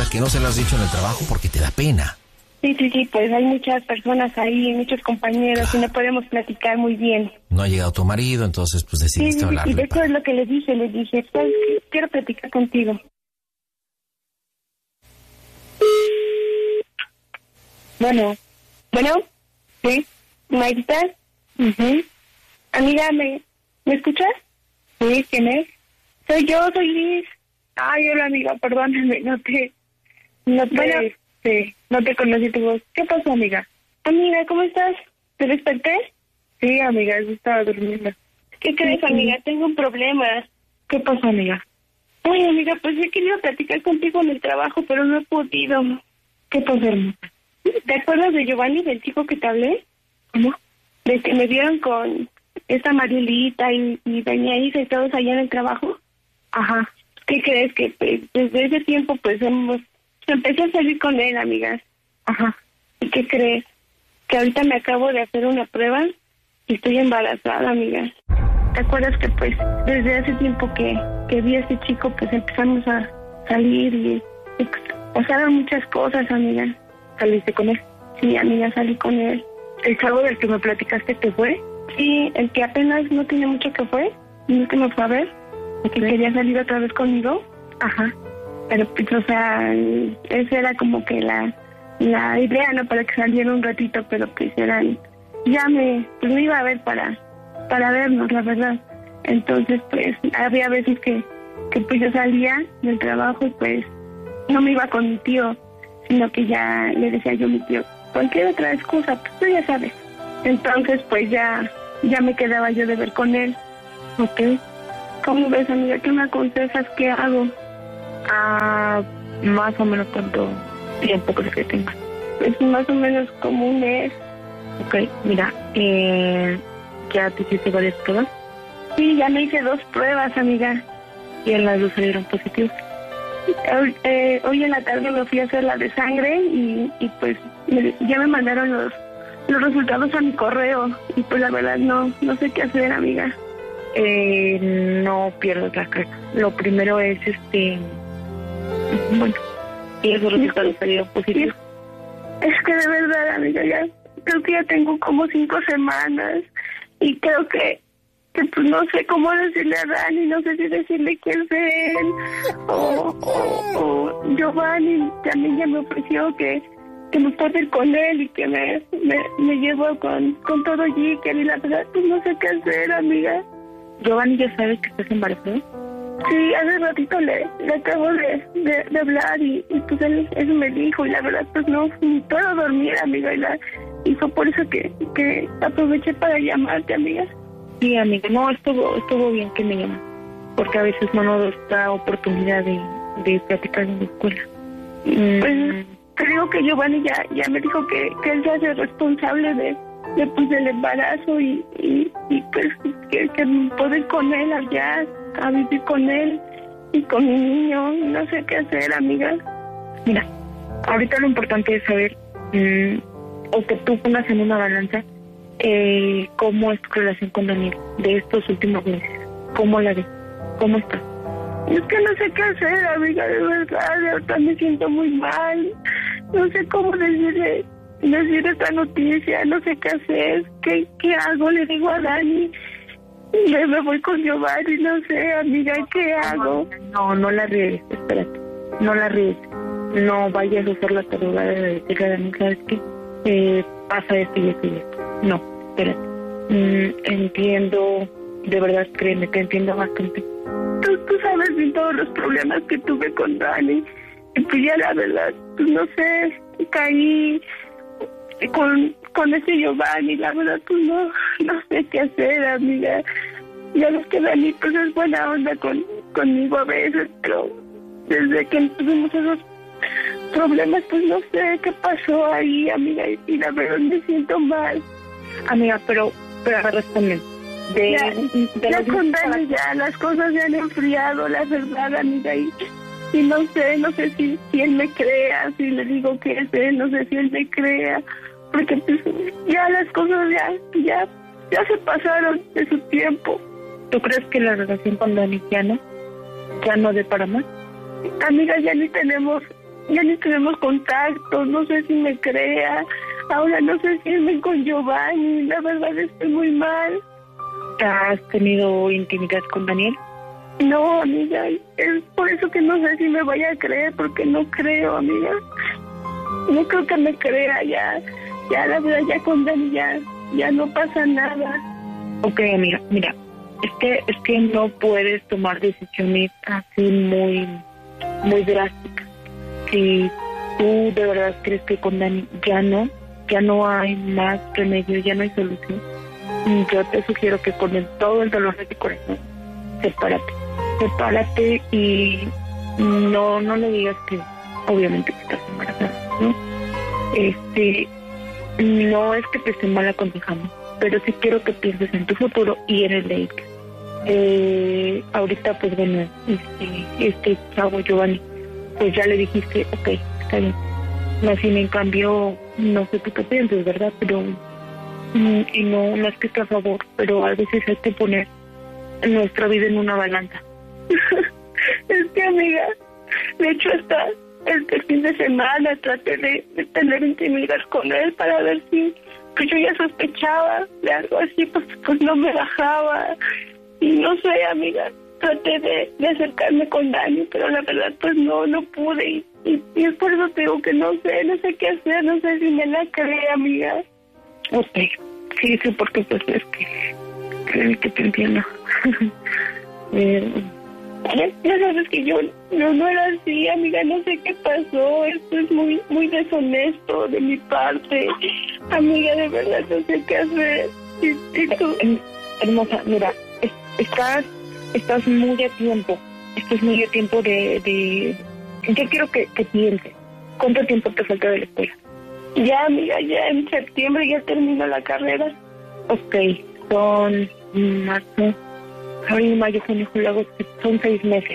¿verdad? Que no se lo has dicho en el trabajo porque te da pena. Sí, pues hay muchas personas ahí, muchos compañeros, y no podemos platicar muy bien. No ha llegado tu marido, entonces pues decidiste hablarle. Y de hecho es lo que le dije, pues, quiero platicar contigo. Bueno, sí, Mayrita. Amiga, ¿me escuchas? Sí, ¿quién es? Soy yo, soy Liz. Ay, hola amiga, perdóname, no te conocí tu voz. ¿Qué pasó, amiga? Amiga, ¿cómo estás? ¿Te desperté? Sí, amiga, yo estaba durmiendo. ¿Qué crees, amiga? Tengo un problema. ¿Qué pasó, amiga? Ay, amiga, pues he querido platicar contigo en el trabajo, pero no he podido. ¿Qué pasó, hermosa? ¿Te acuerdas de Giovanni, del chico que te hablé? ¿Cómo? De que me vieron con esta Marielita y doña Isa y todos allá en el trabajo. Ajá. ¿Qué crees? Que pues, desde ese tiempo pues empecé a salir con él, amigas. Ajá. ¿Y qué crees? Que ahorita me acabo de hacer una prueba y estoy embarazada, amigas. ¿Te acuerdas que pues desde hace tiempo que vi a ese chico pues empezamos a salir y pasaron muchas cosas, amiga? ¿Saliste con él? Sí, amiga, salí con él. ¿El chavo del que me platicaste que fue? Sí, el que apenas no tiene mucho que fue, el que me fue a ver, el que quería salir otra vez conmigo. Ajá. Pero pues, o sea, esa era como que la idea, ¿no? Para que saliera un ratito, pero pues eran... me iba a ver para vernos, la verdad. Entonces, pues, había veces que pues yo salía del trabajo y pues no me iba con mi tío, sino que ya le decía yo a mi tío, cualquier otra excusa, pues tú ya sabes. Entonces, pues ya me quedaba yo de ver con él. ¿Ok? ¿Cómo ves, amiga? ¿Qué me aconsejas? ¿Qué hago? Más o menos cuánto tiempo crees que tenga. Pues más o menos como un mes. Ok, mira, ¿ya te hiciste varias pruebas? Sí, ya me hice 2 pruebas, amiga. ¿Y en las 2 salieron positivos? Hoy en la tarde me fui a hacer la de sangre y pues ya me mandaron los resultados a mi correo y pues la verdad no sé qué hacer, amiga. No pierdas la calma. Lo primero es bueno, y esos resultados salieron positivos. Es que de verdad, amiga, ya creo que ya tengo como 5 semanas y creo que pues no sé cómo decirle a Dani, no sé si decirle que es él o Giovanni también ya me ofreció que me puedo ir con él y que me llevo con todo Jicker y la verdad pues no sé qué hacer, amiga. Giovanni ya sabe que estás embarazada. Sí, hace ratito le acabo de hablar y pues él eso me dijo y la verdad pues no ni puedo dormir, amiga, y fue por eso que aproveché para llamarte, amiga. Sí, amiga, no, estuvo bien que me llamas, porque a veces no nos da oportunidad de platicar en la escuela. Pues creo que Giovanni ya me dijo que él se hace responsable del embarazo y pues que puedo ir con él allá a vivir con él y con mi niño, no sé qué hacer, amiga. Mira, ahorita lo importante es saber o que tú pongas en una balanza cómo es tu relación con Daniel de estos últimos meses. ¿Cómo la ves? ¿Cómo está? Es que no sé qué hacer, amiga, de verdad, de verdad me siento muy mal. No sé cómo decir esta noticia, no sé qué hacer. ¿Qué hago? Le digo a Dani, me voy con Giovanni, no sé, amiga, ¿qué hago? No la riegues, espérate, no la riegues. No vayas a hacer la tarugada de decirle a Dani, ¿sabes qué? Pasa esto y esto y esto. No, espérate. Entiendo, de verdad, créeme, te entiendo bastante. Tú sabes bien todos los problemas que tuve con Dani. Y pues ya la verdad, pues no sé, caí con ese Giovanni, la verdad, pues no sé qué hacer, amiga. Ya ves que Dani pues es buena onda conmigo a veces, pero desde que tuvimos esos problemas, pues no sé qué pasó ahí, amiga, y la verdad me siento mal. Amiga, pero responde. Ya con Dani ya las cosas se han enfriado, la verdad, amiga, y no sé si él me crea, si le digo que es él, no sé si él me crea, porque pues ya las cosas ya se pasaron de su tiempo. ¿Tú crees que la relación con Dani ya no dé para más? Amiga, ya ni tenemos ya ni tenemos contacto, no sé si me crea, ahora no sé si irme con Giovanni, la verdad estoy muy mal. ¿Has tenido intimidad con Daniel? No, amiga, es por eso que no sé si me vaya a creer, porque no creo, amiga. No creo que me crea, ya la verdad, ya con Dani ya no pasa nada. Ok, amiga, mira, es que no puedes tomar decisiones así muy drásticas. Si tú de verdad crees que con Dani ya no hay más remedio, ya no hay solución, yo te sugiero que con todo el dolor de tu corazón, sepárate y no le digas que obviamente que estás embarazada, ¿no? No es que te esté mal aconsejando, pero sí quiero que pienses en tu futuro y en el de ella. Ahorita pues bueno, este chavo Giovanni, pues ya le dijiste, ok, está bien. Más sin en cambio, no sé tú qué piensas, ¿verdad? Pero y no es que esté a favor, pero a veces hay que poner nuestra vida en una balanza. Es que, amiga, de hecho hasta el fin de semana traté de tener intimidad con él para ver si, pues yo ya sospechaba de algo así, pues no me bajaba. Y no sé, amiga, traté de acercarme con Dani, pero la verdad pues no pude. Y es por eso te digo que no sé qué hacer, no sé si me la cree, amiga. Ok, sí, porque pues es que te entiendo. Ya sabes que yo no era así, amiga, no sé qué pasó, esto es muy deshonesto de mi parte, amiga, de verdad no sé qué hacer. ¿Y tú? Hermosa, mira, estás muy a tiempo, de yo quiero que pienses, ¿cuánto tiempo te falta de la escuela? Ya, amiga, ya en septiembre ya termino la carrera. Ok, son marzo, abril, mayo, junio, julio, agosto, son 6 meses.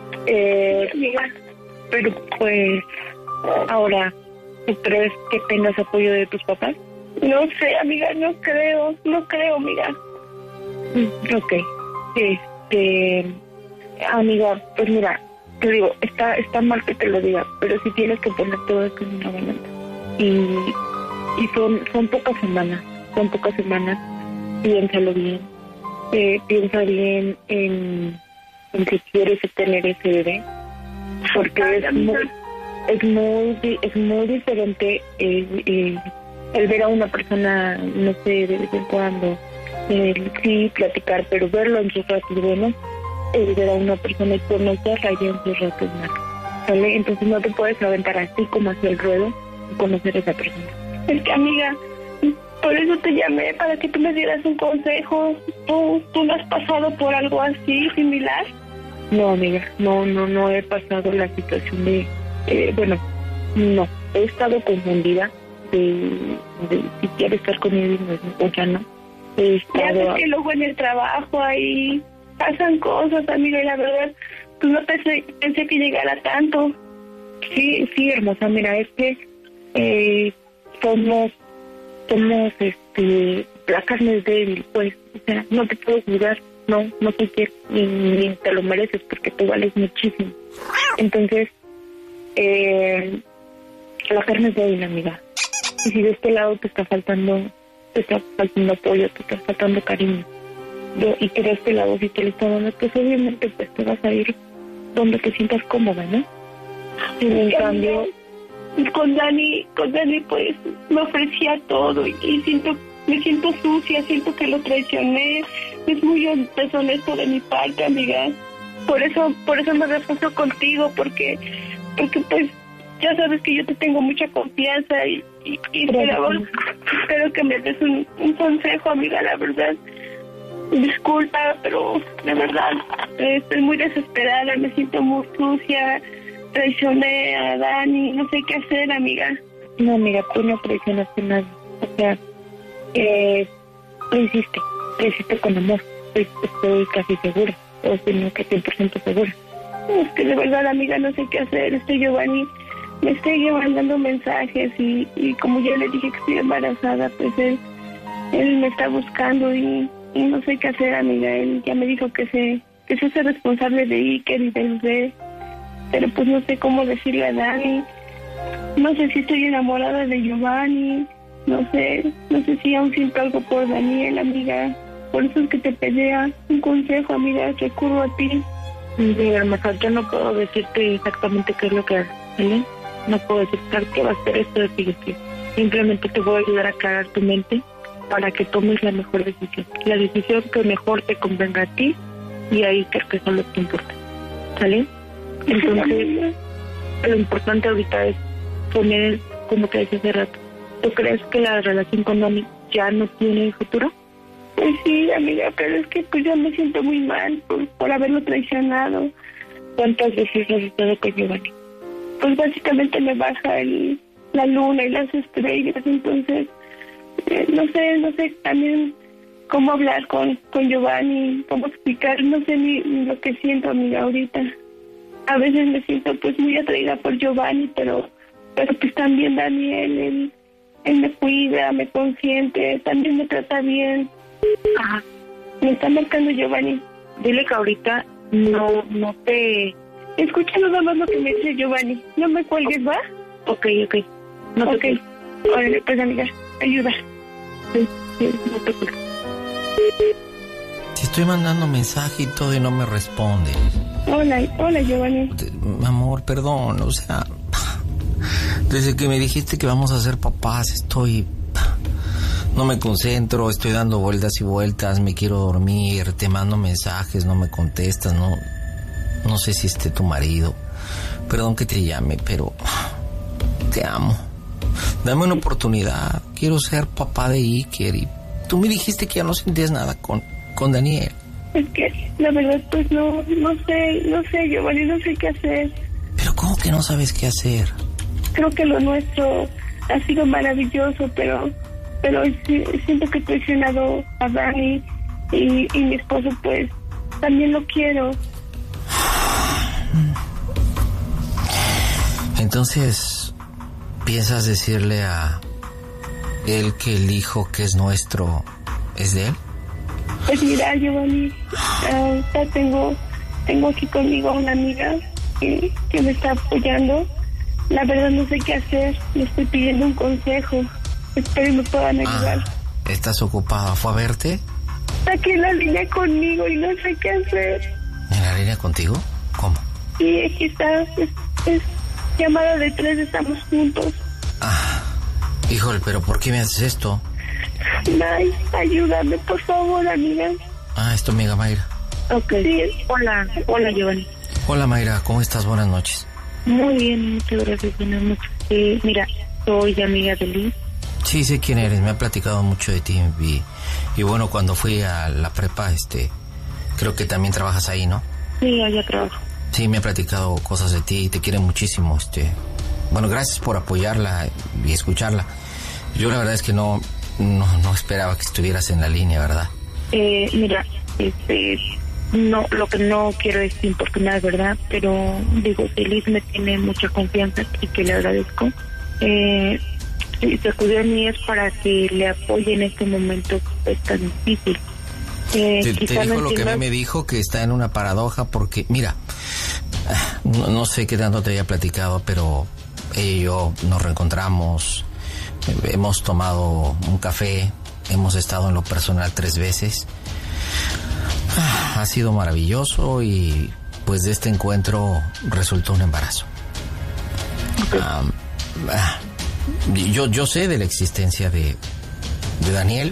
Pero pues, ahora, ¿tú crees que tengas apoyo de tus papás? No sé, amiga, no creo, amiga. Ok, amiga, pues mira, te digo, está mal que te lo diga, pero sí tienes que poner todo esto en una balanza. Y son pocas semanas, piénsalo bien. Piensa bien en si quieres tener ese bebé, porque es muy diferente el ver a una persona, no sé, de vez en cuando, sí platicar, pero verlo en sus ratos buenos, el ver a una persona y conocerla ya en sus ratos malos, ¿sale? Entonces no te puedes aventar así como hacia el ruedo y conocer a esa persona. Es que, amiga, por eso te llamé, para que tú me dieras un consejo. ¿Tú no has pasado por algo así, similar? No, amiga, no he pasado la situación de... no, he estado confundida de si quiero estar con él o ya no. He estado... Ya ves que luego en el trabajo ahí pasan cosas, amiga, y la verdad, pues no pensé que llegara tanto. Sí, hermosa, mira, es que somos la carne es débil, pues, o sea, no te puedo juzgar, no te quiero, ni te lo mereces porque tú vales muchísimo. Entonces, la carne es débil, amiga. Y si de este lado te está faltando apoyo, te está faltando cariño, y que de este lado si te lo está dando, pues obviamente pues te vas a ir donde te sientas cómoda, ¿no? Sin en cambio... Con Dani pues me ofrecía todo y me siento sucia, siento que lo traicioné, es muy deshonesto de mi parte, amiga. Por eso me refugio contigo, porque pues ya sabes que yo te tengo mucha confianza y espero que me des un consejo, amiga, la verdad. Disculpa, pero de verdad estoy muy desesperada, me siento muy sucia. Traicioné a Dani, no sé qué hacer, amiga. No, amiga, tú no traicionaste a nadie. O sea, lo hiciste con amor. Estoy casi segura, o si no que 100% segura. Es que de verdad, amiga, no sé qué hacer. Giovanni me sigue mandando mensajes y como ya le dije que estoy embarazada, pues él me está buscando y no sé qué hacer, amiga. Él ya me dijo que se hace responsable de Iker y del bebé. pero pues no sé cómo decirle a Dani. No sé si estoy enamorada de Giovanni, no sé si aún siento algo por Daniel, amiga. Por eso es que te pedía un consejo, amiga, recurro a ti. Mira, mejor yo no puedo decirte exactamente qué es lo que hace, ¿vale? No puedo decirte qué va a ser esto de ti. Simplemente te voy a ayudar a aclarar tu mente para que tomes la mejor decisión. La decisión que mejor te convenga a ti, y ahí creo que eso es lo que importa, ¿sale? Entonces, lo importante ahorita es poner, como te decía hace rato, ¿tú crees que la relación con Dani ya no tiene futuro? Pues sí, amiga, pero es que pues yo me siento muy mal por haberlo traicionado. ¿Cuántas veces has estado con Giovanni? Pues básicamente me baja la luna y las estrellas, entonces no sé también cómo hablar con Giovanni, cómo explicar, no sé ni lo que siento, amiga, ahorita. A veces me siento pues muy atraída por Giovanni, pero pues también Daniel, él me cuida, me consiente, también me trata bien. Ajá. Me está marcando Giovanni. Dile que ahorita no te... Escucha nada más lo que me dice Giovanni. No me cuelgues, ¿va? Ok. No te cuelgues. Órale, pues, amiga, ayuda. Sí, no te cuelgues. Te estoy mandando mensaje y todo y no me responde. Hola, Giovanni. Amor, perdón, o sea, desde que me dijiste que vamos a ser papás, no me concentro, estoy dando vueltas y vueltas, me quiero dormir, te mando mensajes, no me contestas, no sé si esté tu marido. Perdón que te llame, pero te amo. Dame una oportunidad, quiero ser papá de Iker y tú me dijiste que ya no sentías nada con Daniel. Es que, la verdad, pues no sé, Giovanni, no sé qué hacer. ¿Pero cómo que no sabes qué hacer? Creo que lo nuestro ha sido maravilloso, pero siento que he traicionado a Dani y mi esposo, pues, también lo quiero. Entonces, ¿piensas decirle a él que el hijo que es nuestro es de él? Pues mira, Giovanni, tengo aquí conmigo una amiga que me está apoyando. La verdad no sé qué hacer, le estoy pidiendo un consejo. Espero que me puedan ayudar. ¿Estás ocupada? ¿Fue a verte? Está aquí en la línea conmigo y no sé qué hacer. ¿En la línea contigo? ¿Cómo? Sí, aquí está, es llamada de 3, estamos juntos. Híjole, pero ¿por qué me haces esto? Ay, ayúdame, por favor, amiga. Es tu amiga Mayra. Ok. Sí. Hola, Giovanni. Hola Mayra, ¿cómo estás? Buenas noches. Muy bien, muchas gracias, buenas noches. Mira, soy amiga de Liz. Sí, sé quién eres, me ha platicado mucho de ti y bueno, cuando fui a la prepa, creo que también trabajas ahí, ¿no? Sí, allá trabajo. Sí, me ha platicado cosas de ti y te quiere muchísimo, Bueno, gracias por apoyarla y escucharla. Yo la verdad es que no esperaba que estuvieras en la línea, ¿verdad? Mira, no, lo que no quiero es importunar, ¿verdad? Pero digo, si Liz me tiene mucha confianza y que le agradezco. Si se acudió a mí es para que le apoye en este momento pues, tan difícil. Te dijo lo que a mí me dijo, que está en una paradoja porque, mira, no sé qué tanto te haya platicado, pero ella y yo nos reencontramos, hemos tomado un café, hemos estado en lo personal 3 veces. Ha sido maravilloso y pues de este encuentro resultó un embarazo. Okay. Yo sé de la existencia de Daniel.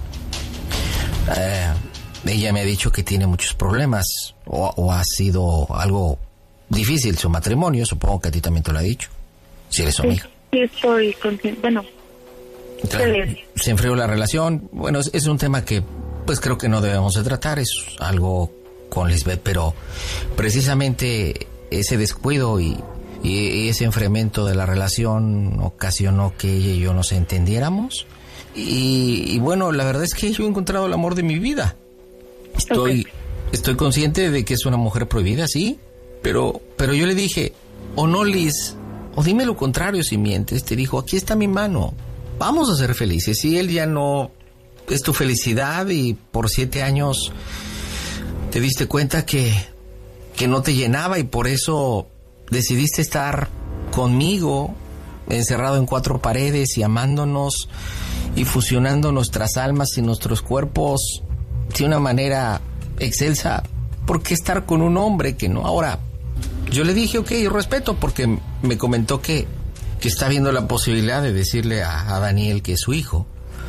Ella me ha dicho que tiene muchos problemas o ha sido algo difícil su matrimonio. Supongo que a ti también te lo ha dicho, si eres su amiga. Sí, estoy consciente. Bueno, claro, se enfrió la relación. Bueno, es un tema que pues creo que no debemos de tratar. Es algo con Lisbeth, pero precisamente ese descuido y ese enfriamiento de la relación ocasionó que ella y yo nos entendiéramos. Y bueno, la verdad es que yo he encontrado el amor de mi vida. Estoy consciente de que es una mujer prohibida, sí, pero yo le dije, o no, Liz, o dime lo contrario si mientes. Te dijo, aquí está mi mano, vamos a ser felices. Y él ya no es tu felicidad y por 7 años te diste cuenta que no te llenaba y por eso decidiste estar conmigo, encerrado en 4 paredes y amándonos y fusionando nuestras almas y nuestros cuerpos de una manera excelsa, ¿por qué estar con un hombre que no? Ahora, yo le dije, ok, respeto, porque me comentó que está viendo la posibilidad de decirle a Daniel que es su hijo.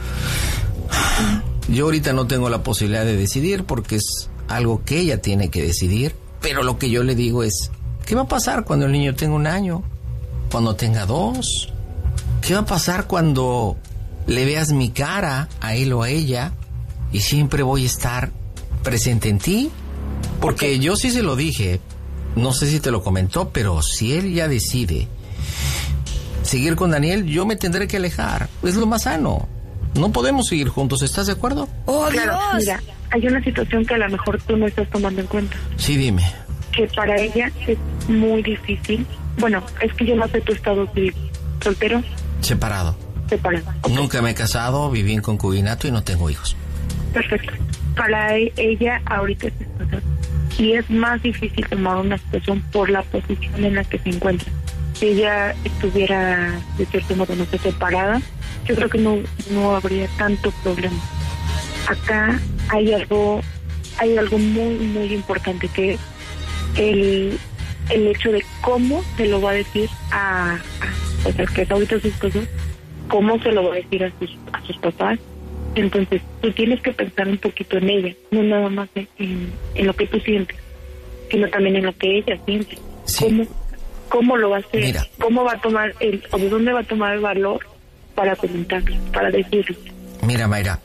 Yo ahorita no tengo la posibilidad de decidir porque es algo que ella tiene que decidir, pero lo que yo le digo es, ¿qué va a pasar cuando el niño tenga 1 año? ¿Cuando tenga 2? ¿Qué va a pasar cuando le veas mi cara a él o a ella y siempre voy a estar presente en ti? Porque yo sí se lo dije, no sé si te lo comentó, pero si él ya decide seguir con Daniel, yo me tendré que alejar. Es lo más sano. No podemos seguir juntos, ¿estás de acuerdo? ¡Oh, claro! Dios. Mira, hay una situación que a lo mejor tú no estás tomando en cuenta. Sí, dime. Que para ella es muy difícil. Bueno, es que yo no sé tu estado civil. ¿Soltero? Separado. Okay. Nunca me he casado, viví en concubinato y no tengo hijos. Perfecto. Para ella ahorita es esposa. Y es más difícil tomar una situación por la posición en la que se encuentra. Si ella estuviera de cierto modo no sé, separada, yo creo que no habría tanto problema. Acá hay algo muy muy importante, que es el hecho de cómo se lo va a decir o sea, que es ahorita sus cosas, cómo se lo va a decir a sus papás. Entonces tú tienes que pensar un poquito en ella, no nada más en lo que tú sientes, sino también en lo que ella siente. Sí. ¿Cómo lo va a hacer? Mira. ¿Cómo va a tomar o de dónde va a tomar el valor para comentarlo, para decirlo? Mira, Mayra,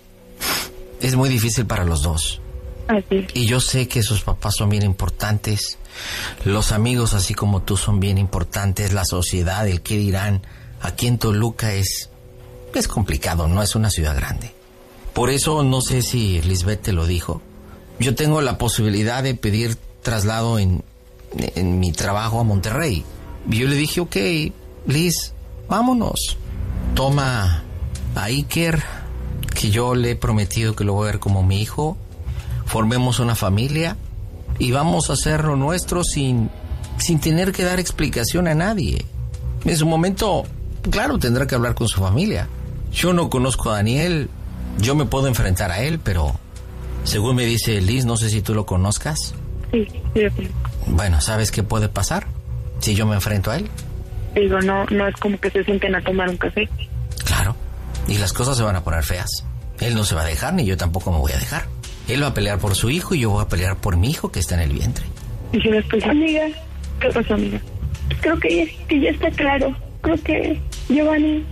es muy difícil para los dos. Así. Y yo sé que sus papás son bien importantes, los amigos así como tú son bien importantes, la sociedad, el qué dirán. Aquí en Toluca es complicado, no es una ciudad grande. Por eso no sé si Lisbeth te lo dijo. Yo tengo la posibilidad de pedir traslado en mi trabajo a Monterrey. Y yo le dije, ok, Liz, vámonos. Toma a Iker, que yo le he prometido que lo voy a ver como mi hijo. Formemos una familia y vamos a hacer lo nuestro sin tener que dar explicación a nadie. En su momento, claro, tendrá que hablar con su familia. Yo no conozco a Daniel, yo me puedo enfrentar a él, pero según me dice Liz, no sé si tú lo conozcas. Sí. Bueno, ¿sabes qué puede pasar si yo me enfrento a él? Digo, no es como que se sienten a tomar un café. Claro, y las cosas se van a poner feas. Él no se va a dejar, ni yo tampoco me voy a dejar. Él va a pelear por su hijo y yo voy a pelear por mi hijo que está en el vientre. Y si después, Amiga, ¿qué pasó, amiga? creo que ya está claro. Creo que, Giovanni,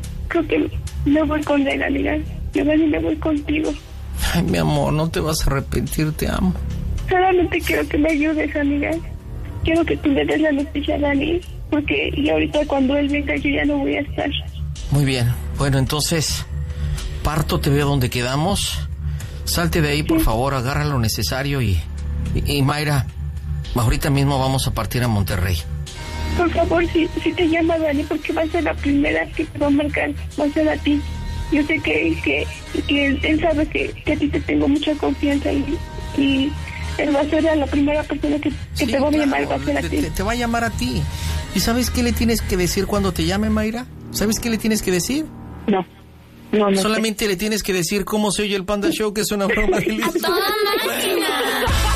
me voy con él, amiga. Giovanni, me voy contigo. Ay, mi amor, no te vas a arrepentir, te amo. Solamente quiero que me ayudes, amiga. Quiero que tú le des la noticia a Dani, porque y ahorita cuando él venga yo ya no voy a estar. Muy bien. Bueno, entonces, parto, te veo donde quedamos. Salte de ahí, por favor, agarra lo necesario y Mayra, ahorita mismo vamos a partir a Monterrey. Por favor, si te llama Dani, porque va a ser la primera que te va a marcar, va a ser a ti. Yo sé que él sabe que a ti te tengo mucha confianza y él va a ser la primera persona que sí, te va a llamar, va a ser a ti. Te va a llamar a ti. ¿Y sabes qué le tienes que decir cuando te llame, Mayra? ¿Sabes qué le tienes que decir? No Solamente sé. Le tienes que decir cómo se oye el Panda Show, que es una broma de Liz. ¡A toda máquina!